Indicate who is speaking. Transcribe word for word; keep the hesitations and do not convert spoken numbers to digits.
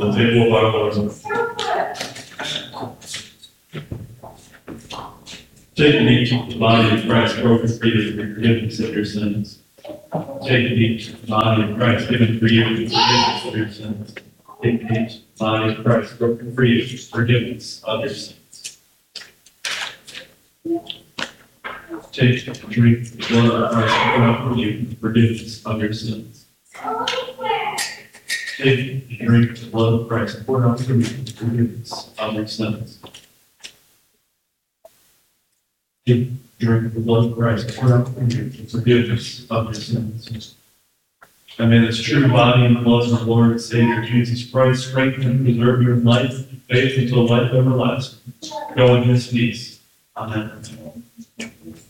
Speaker 1: the table of our Lord. Take and eat the body of Christ broken for you for forgiveness of your sins. Take and eat the body of Christ given for you for forgiveness of your sins. Take and eat the body of Christ broken for you for forgiveness of your sins. Take and drink the blood of Christ poured out for you for forgiveness of your sins. Take and drink the blood of Christ poured out for you for forgiveness of your sins. Take and drink the blood of Christ poured out for you for forgiveness of your sins. And may this true body and blood of our Lord and Savior Jesus Christ strengthen and preserve your life and faith until life everlasting. Go in his peace. Amen.